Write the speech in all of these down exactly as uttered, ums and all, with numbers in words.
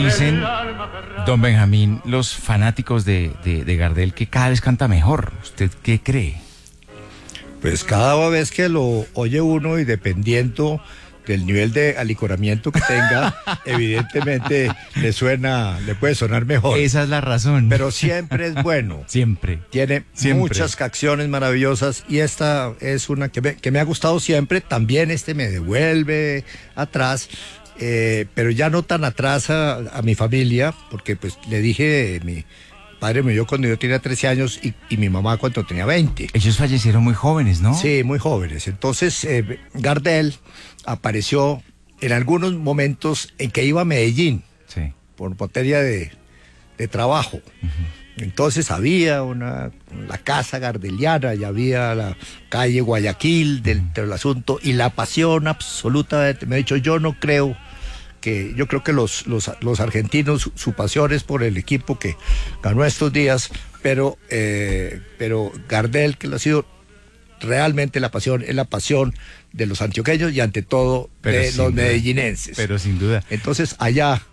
Dicen, don Benjamín, los fanáticos de, de, de Gardel, que cada vez canta mejor. ¿Usted qué cree? Pues cada vez que lo oye uno y dependiendo del nivel de alicoramiento que tenga, evidentemente le suena, le puede sonar mejor. Esa es la razón. Pero siempre es bueno. Siempre. Tiene Siempre. muchas canciones maravillosas y esta es una que me, que me ha gustado siempre. También este me devuelve atrás, eh, pero ya no tan atrás a, a mi familia, porque pues le dije, mi padre murió cuando yo tenía trece años y, y mi mamá cuando tenía veinte. Ellos fallecieron muy jóvenes, ¿no? Sí, muy jóvenes. Entonces, eh, Gardel apareció en algunos momentos en que iba a Medellín, sí, por materia de, de trabajo. Uh-huh. Entonces había una, la casa gardeliana, y había la calle Guayaquil del, uh-huh. del asunto, y la pasión absolutamente. Me ha dicho, yo no creo que, yo creo que los, los, los argentinos, su, su pasión es por el equipo que ganó estos días, pero, eh, pero Gardel, que lo ha sido realmente la pasión, es la pasión de los antioqueños y ante todo pero de los duda, medellinenses. Pero sin duda. Entonces allá,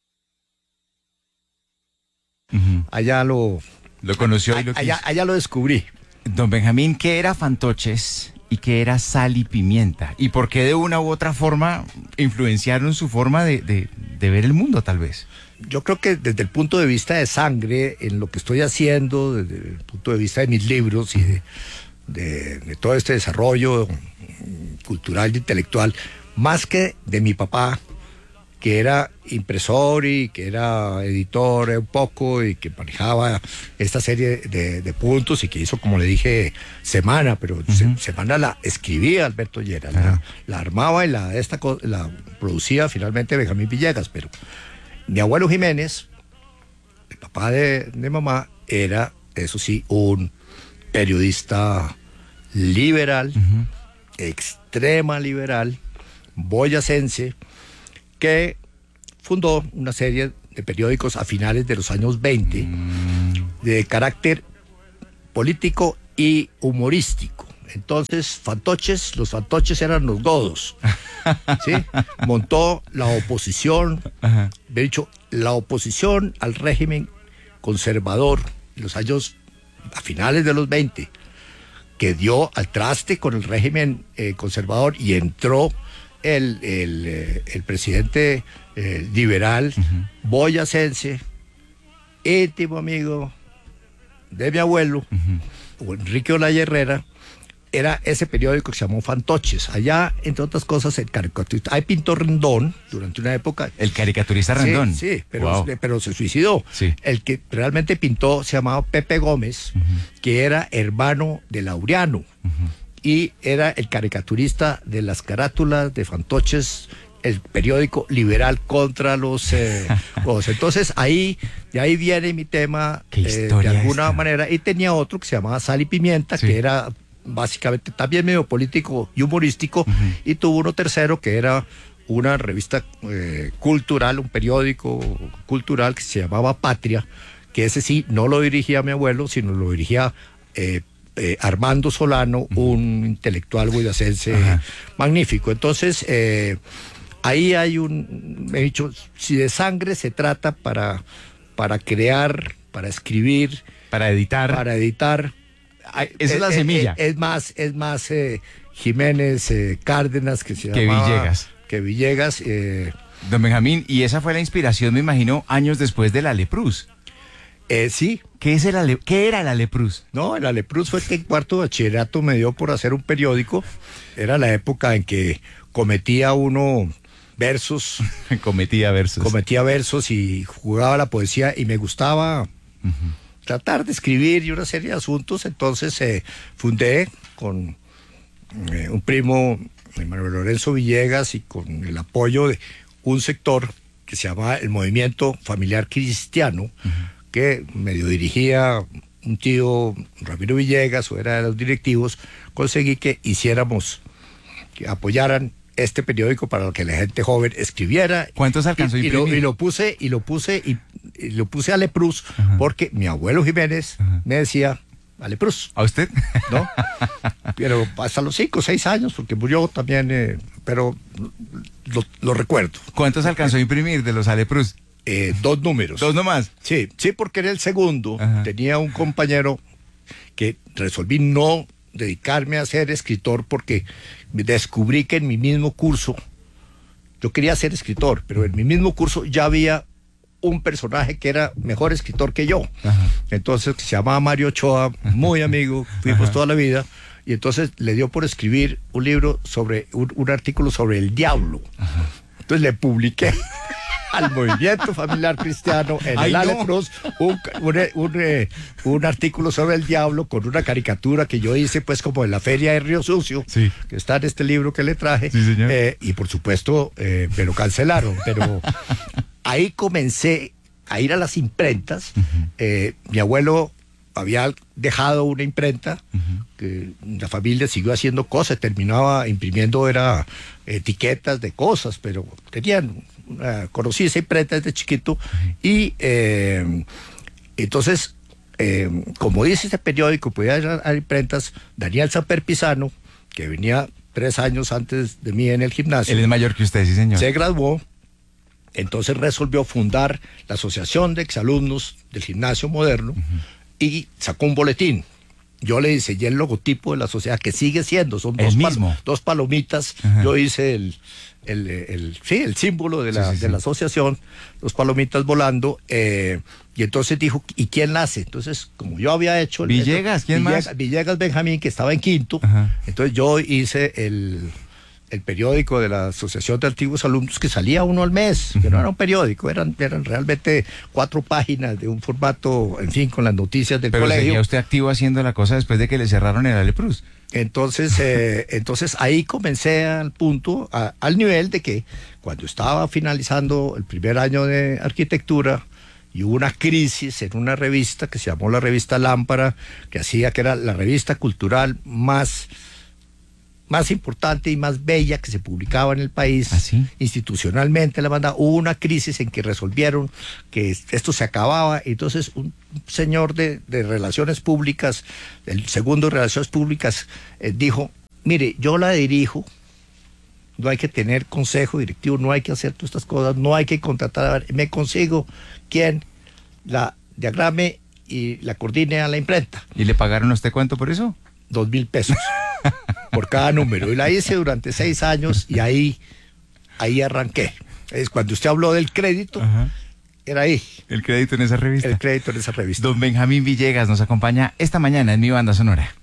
uh-huh. allá lo... Lo conoció a, y lo allá, quiso. Allá lo descubrí. Don Benjamín, ¿qué era Fantoches y qué era Sal y Pimienta? ¿Y por qué de una u otra forma influenciaron su forma de, de, de ver el mundo, tal vez? Yo creo que desde el punto de vista de sangre, en lo que estoy haciendo, desde el punto de vista de mis libros y de... De, de todo este desarrollo cultural e intelectual, más que de mi papá, que era impresor y que era editor un poco y que manejaba esta serie de, de puntos y que hizo, como le dije, Semana, pero uh-huh. se, Semana la escribía Alberto Llera, uh-huh. la, la armaba y la, esta, la producía finalmente Benjamín Villegas, pero mi abuelo Jiménez, el papá de, de mamá, era, eso sí, un periodista liberal, uh-huh. extrema liberal, boyacense, que fundó una serie de periódicos a finales de los años veinte, mm. de carácter político y humorístico. Entonces, fantoches, los fantoches eran los godos, ¿sí? Montó la oposición, uh-huh. de hecho, la oposición al régimen conservador en los años a finales de los veinte, que dio al traste con el régimen eh, conservador y entró el, el, eh, el presidente eh, liberal uh-huh. boyacense, íntimo amigo de mi abuelo, uh-huh. Enrique Olaya Herrera. Era ese periódico que se llamó Fantoches. Allá, entre otras cosas, el caricaturista. Ahí pintó Rendón durante una época. ¿El caricaturista Rendón? Sí, sí, pero, wow. pero se suicidó. Sí. El que realmente pintó se llamaba Pepe Gómez, uh-huh. que era hermano de Laureano. Uh-huh. Y era el caricaturista de las carátulas de Fantoches, el periódico liberal contra los... Eh, los. Entonces, ahí, de ahí viene mi tema, ¿Qué eh, historia de alguna esta? manera. Y tenía otro que se llamaba Sal y Pimienta, sí. que era... básicamente también medio político y humorístico, uh-huh. y tuvo uno tercero que era una revista eh, cultural, un periódico cultural que se llamaba Patria, que ese sí no lo dirigía mi abuelo, sino lo dirigía eh, eh, Armando Solano, uh-huh. un intelectual boyacense uh-huh. magnífico. Entonces, eh, ahí hay un, me he dicho, si de sangre se trata para, para crear, para escribir, para editar, para editar, esa es la semilla. Es, es más, es más eh, Jiménez eh, Cárdenas que se que llamaba, Villegas. Que Villegas. Eh, Don Benjamín, y esa fue la inspiración, me imagino, años después de la Lepruz. Eh, sí. ¿Qué, es el Ale, ¿Qué era la Lepruz? No, la Lepruz fue que en cuarto de bachillerato me dio por hacer un periódico. Era la época en que cometía uno versos. cometía versos. Cometía versos y jugaba la poesía y me gustaba... Uh-huh. tratar de escribir y una serie de asuntos. Entonces eh, fundé con eh, un primo, Manuel Lorenzo Villegas, y con el apoyo de un sector que se llama el Movimiento Familiar Cristiano, uh-huh. que medio dirigía un tío, Ramiro Villegas, o era de los directivos. Conseguí que hiciéramos, que apoyaran este periódico para que la gente joven escribiera. ¿Cuántos alcanzó y, a y, lo, imprimir? y lo puse, y lo puse, y, y lo puse a Lepruz, uh-huh. porque mi abuelo Jiménez uh-huh. me decía, a Lepruz. ¿A usted? ¿No? Pero hasta los cinco o seis años, porque murió también, eh, pero lo, lo recuerdo. ¿Cuántos alcanzó a imprimir de los Alepruz? Eh, dos números. ¿Dos nomás? Sí, sí, porque en el segundo Ajá. tenía un compañero que resolví no dedicarme a ser escritor porque descubrí que en mi mismo curso, yo quería ser escritor, pero en mi mismo curso ya había un personaje que era mejor escritor que yo. Ajá. Entonces, se llamaba Mario Ochoa, muy amigo, fuimos Ajá. toda la vida, y entonces le dio por escribir un libro sobre, un, un artículo sobre el diablo. Ajá. Entonces le publiqué al Movimiento Familiar Cristiano en Ay, el Aleprus no. un, un, un, un, un artículo sobre el diablo con una caricatura que yo hice pues como en la feria de Río Sucio, sí. que está en este libro que le traje, sí, eh, y por supuesto eh, me lo cancelaron, pero ahí comencé a ir a las imprentas. Uh-huh. eh, mi abuelo había dejado una imprenta, uh-huh. que la familia siguió haciendo cosas, terminaba imprimiendo era etiquetas de cosas, pero tenían una, conocí esa imprenta desde chiquito, uh-huh. y eh, entonces, eh, como dice ese periódico, podía ir a, a imprentas, Daniel Samper Pisano, que venía tres años antes de mí en el gimnasio. Él es mayor que usted, sí señor. Se graduó, entonces resolvió fundar la Asociación de Exalumnos del Gimnasio Moderno, uh-huh. y sacó un boletín. Yo le diseñé el logotipo de la sociedad, que sigue siendo, son dos, pal dos palomitas. Ajá. Yo hice el, el, el, el, sí, el símbolo de la, sí, sí, de sí. la asociación, dos palomitas volando, eh, y entonces dijo, ¿y quién la hace? Entonces, como yo había hecho... El, Villegas, ¿quién Villegas, más? Villegas Benjamín, que estaba en quinto, Ajá. entonces yo hice el... el periódico de la Asociación de Antiguos Alumnos, que salía uno al mes, uh-huh. que no era un periódico, eran, eran realmente cuatro páginas de un formato, en fin, con las noticias del Pero colegio. ¿Pero seguía usted activo haciendo la cosa después de que le cerraron el Aleprus? Entonces, eh, entonces ahí comencé al punto, a, al nivel de que cuando estaba finalizando el primer año de arquitectura, y hubo una crisis en una revista que se llamó la revista Lámpara, que hacía que era la revista cultural más... más importante y más bella que se publicaba en el país. ¿Ah, sí? Institucionalmente la banda, hubo una crisis en que resolvieron que esto se acababa, entonces un señor de, de relaciones públicas, el segundo de relaciones públicas, eh, dijo, mire, yo la dirijo, no hay que tener consejo directivo, no hay que hacer todas estas cosas, no hay que contratar, me consigo quien la diagrame y la coordine a la imprenta. ¿Y le pagaron a usted cuánto por eso? Dos mil pesos. Por cada número, y la hice durante seis años y ahí, ahí arranqué. Es cuando usted habló del crédito, Ajá. era ahí. El crédito en esa revista. El crédito en esa revista. Don Benjamín Villegas nos acompaña esta mañana en Mi Banda Sonora.